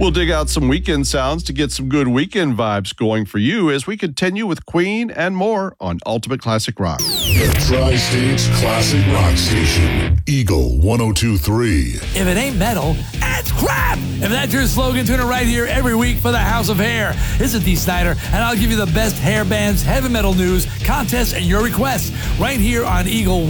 We'll dig out some weekend sounds to get some good weekend vibes going for you as we continue with Queen and more on Ultimate Classic Rock. The Tri-State's Classic Rock Station, Eagle 102.3. If it ain't metal, it's crap! If that's your slogan, tune it right here every week for the House of Hair. This is Dee Snider, and I'll give you the best hair bands, heavy metal news, contests, and your requests right here on Eagle